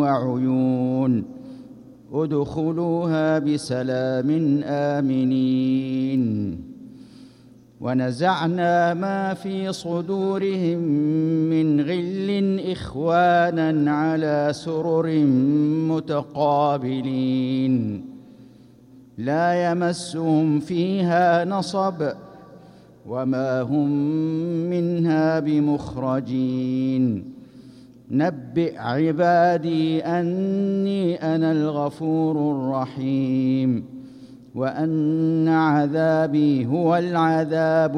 وعيون ادخلوها بسلام آمنين. ونزعنا ما في صدورهم من غل إخوانا على سرر متقابلين لا يمسهم فيها نصب وما هم منها بمخرجين. نبئ عبادي أني أنا الغفور الرحيم وأن عذابي هو العذاب